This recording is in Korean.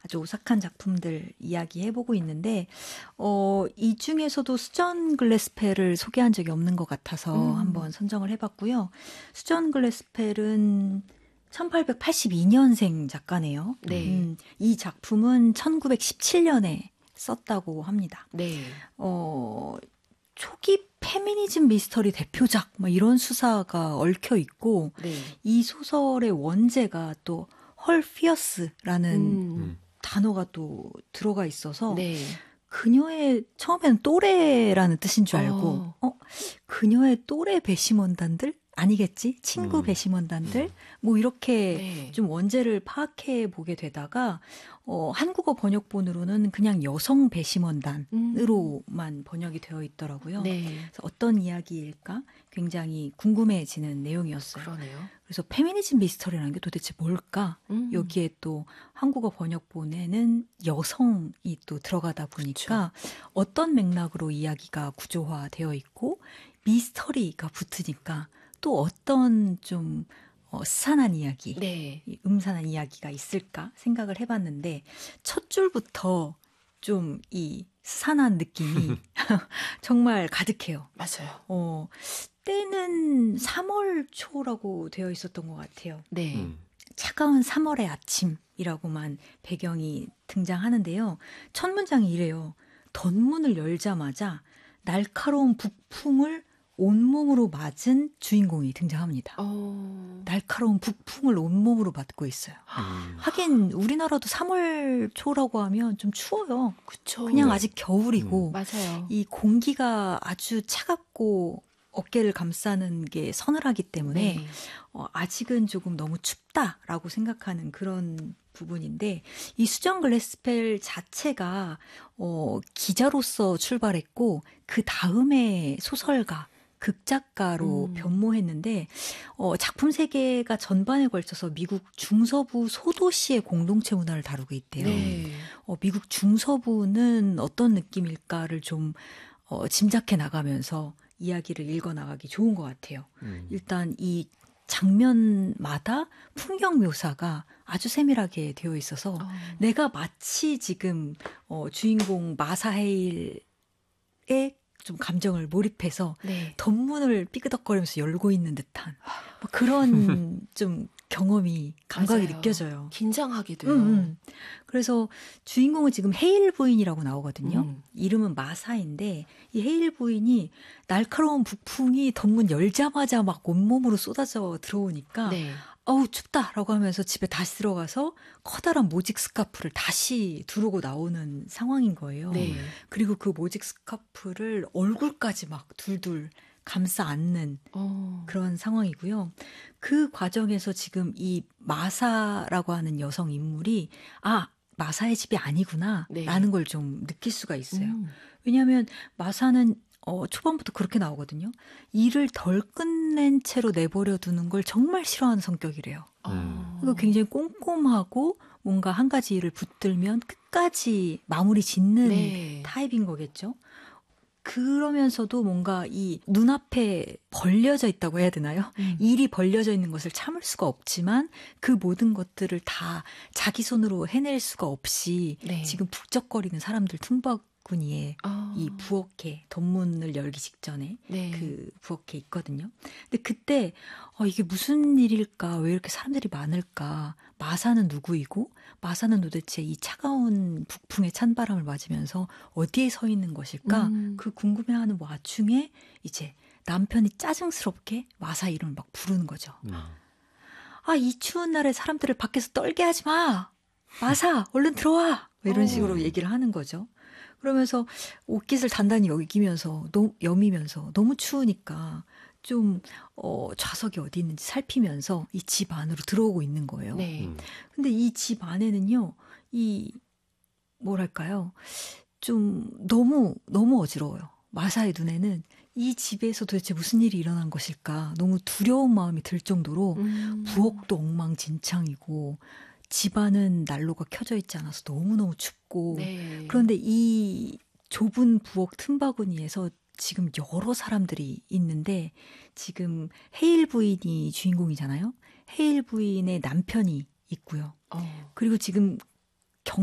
아주 오싹한 작품들 이야기해보고 있는데 이 중에서도 수전 글래스펠을 소개한 적이 없는 것 같아서 한번 선정을 해봤고요. 수전 글래스펠은 1882년생 작가네요. 네. 이 작품은 1917년에 썼다고 합니다. 네. 초기 페미니즘 미스터리 대표작 뭐 이런 수사가 얽혀 있고 네. 이 소설의 원제가 또 헐 피어스라는 단어가 또 들어가 있어서 네. 그녀의 처음에는 또래라는 뜻인 줄 알고 그녀의 또래 배심원단들 아니겠지? 친구 배심원단들 뭐 이렇게 네. 좀 원제를 파악해 보게 되다가 한국어 번역본으로는 그냥 여성 배심원단으로만 번역이 되어 있더라고요. 네. 그래서 어떤 이야기일까 굉장히 궁금해지는 내용이었어요. 그러네요. 그래서 페미니즘 미스터리라는 게 도대체 뭘까? 여기에 또 한국어 번역본에는 여성이 또 들어가다 보니까 어떤 맥락으로 이야기가 구조화되어 있고 미스터리가 붙으니까 또 어떤 좀 스산한 이야기, 네. 음산한 이야기가 있을까 생각을 해봤는데 첫 줄부터 좀 이 스산한 느낌이 정말 가득해요. 맞아요. 때는 3월 초라고 되어 있었던 것 같아요. 네. 차가운 3월의 아침이라고만 배경이 등장하는데요. 첫 문장이 이래요. 덧문을 열자마자 날카로운 북풍을 온몸으로 맞은 주인공이 등장합니다. 날카로운 북풍을 온몸으로 맞고 있어요. 하긴 우리나라도 3월 초라고 하면 좀 추워요. 그쵸. 그냥 아직 겨울이고 맞아요. 이 공기가 아주 차갑고 어깨를 감싸는 게 서늘하기 때문에 네. 아직은 조금 너무 춥다라고 생각하는 그런 부분인데 이 수전 글래스펠 자체가 기자로서 출발했고 그 다음에 소설가 극작가로 변모했는데 작품 세계가 전반에 걸쳐서 미국 중서부 소도시의 공동체 문화를 다루고 있대요. 네. 미국 중서부는 어떤 느낌일까를 좀 짐작해 나가면서 이야기를 읽어 나가기 좋은 것 같아요. 일단 이 장면마다 풍경 묘사가 아주 세밀하게 되어 있어서 내가 마치 지금 주인공 마사헤일의 좀 감정을 몰입해서 네. 덧문을 삐그덕거리면서 열고 있는 듯한 뭐 그런 좀 경험이 감각이 맞아요. 느껴져요. 긴장하게 돼요. 그래서 주인공은 지금 헤일 부인이라고 나오거든요. 이름은 마사인데 이 헤일 부인이 날카로운 북풍이 덧문 열자마자 막 온몸으로 쏟아져 들어오니까 네. 어우 춥다라고 하면서 집에 다시 들어가서 커다란 모직 스카프를 다시 두르고 나오는 상황인 거예요. 네. 그리고 그 모직 스카프를 얼굴까지 막 둘둘 감싸 안는 그런 상황이고요. 그 과정에서 지금 이 마사라고 하는 여성 인물이 마사의 집이 아니구나 네. 라는 걸 좀 느낄 수가 있어요. 왜냐하면 마사는 초반부터 그렇게 나오거든요. 일을 덜 끝낸 채로 내버려 두는 걸 정말 싫어하는 성격이래요. 그리고 굉장히 꼼꼼하고 뭔가 한 가지 일을 붙들면 끝까지 마무리 짓는 네. 타입인 거겠죠. 그러면서도 뭔가 이 눈앞에 벌려져 있다고 해야 되나요? 일이 벌려져 있는 것을 참을 수가 없지만 그 모든 것들을 다 자기 손으로 해낼 수가 없이 네. 지금 북적거리는 사람들 틈바구니에 이 부엌에 덧문을 열기 직전에 네. 그 부엌에 있거든요. 근데 그때 이게 무슨 일일까? 왜 이렇게 사람들이 많을까? 마사는 누구이고 마사는 도대체 이 차가운 북풍의 찬바람을 맞으면서 어디에 서 있는 것일까? 그 궁금해하는 와중에 이제 남편이 짜증스럽게 마사 이름을 막 부르는 거죠. 이 추운 날에 사람들을 밖에서 떨게 하지 마. 마사 얼른 들어와. 이런 식으로 얘기를 하는 거죠. 그러면서 옷깃을 단단히 여미면서 너무 추우니까 좀 좌석이 어디 있는지 살피면서 이 집 안으로 들어오고 있는 거예요. 네. 근데 이 집 안에는요, 뭐랄까요, 좀 너무 어지러워요. 마사의 눈에는 이 집에서 도대체 무슨 일이 일어난 것일까 너무 두려운 마음이 들 정도로 부엌도 엉망진창이고 집안은 난로가 켜져 있지 않아서 너무너무 춥고 네. 그런데 이 좁은 부엌 틈바구니에서 지금 여러 사람들이 있는데 지금 헤일 부인이 주인공이잖아요. 헤일 부인의 남편이 있고요. 그리고 지금